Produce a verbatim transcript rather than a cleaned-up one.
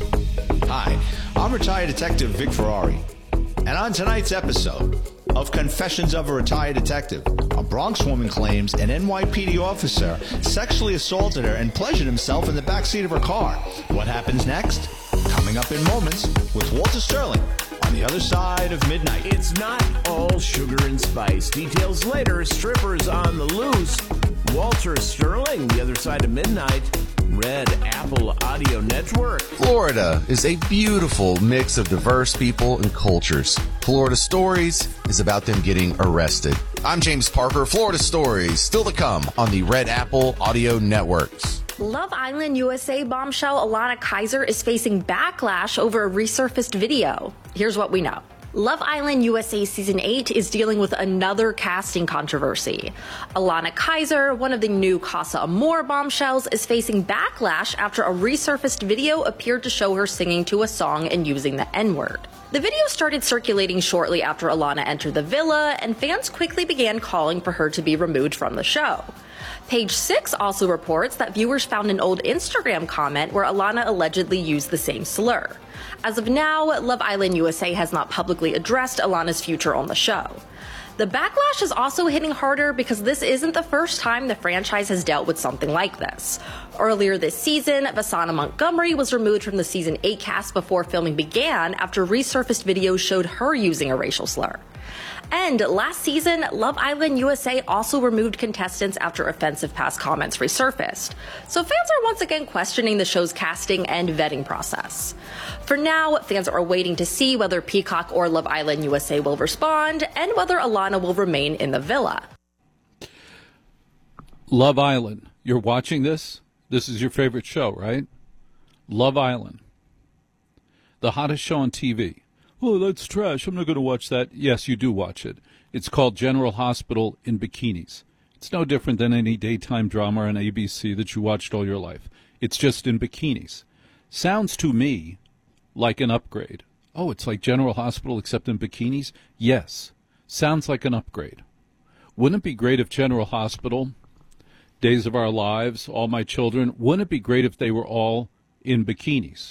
Hi, I'm retired detective Vic Ferrari. And on tonight's episode of Confessions of a Retired Detective, a Bronx woman claims an N Y P D officer sexually assaulted her and pleasured himself in the backseat of her car. What happens next? Coming up in moments with Walter Sterling on the other side of midnight. It's not all sugar and spice. Details later. Strippers on the loose. Walter Sterling, the other side of midnight. Red Apple Audio Network. Florida is a beautiful mix of diverse people and cultures. Florida Stories is about them getting arrested. I'm James Parker. Florida Stories still to come on the Red Apple Audio Networks. Love Island U S A bombshell Alana Kaiser is facing backlash over a resurfaced video. Here's what we know. Love Island U S A Season eight is dealing with another casting controversy. Alana Kaiser, one of the new Casa Amor bombshells, is facing backlash after a resurfaced video appeared to show her singing to a song and using the N-word. The video started circulating shortly after Alana entered the villa, and fans quickly began calling for her to be removed from the show. Page Six also reports that viewers found an old Instagram comment where Alana allegedly used the same slur. As of now, Love Island U S A has not publicly addressed Alana's future on the show. The backlash is also hitting harder because this isn't the first time the franchise has dealt with something like this. Earlier this season, Vasana Montgomery was removed from the Season eight cast before filming began after resurfaced videos showed her using a racial slur. And last season, Love Island U S A also removed contestants after offensive past comments resurfaced. So fans are once again questioning the show's casting and vetting process. For now, fans are waiting to see whether Peacock or Love Island U S A will respond and whether Alana will remain in the villa. Love Island. You're watching this? This is your favorite show, right? Love Island. The hottest show on T V. Oh, that's trash. I'm not going to watch that. Yes, you do watch it. It's called General Hospital in Bikinis. It's no different than any daytime drama on A B C that you watched all your life. It's just in bikinis. Sounds to me like an upgrade. Oh, it's like General Hospital except in bikinis? Yes. Sounds like an upgrade. Wouldn't it be great if General Hospital, Days of Our Lives, All My Children, wouldn't it be great if they were all in bikinis?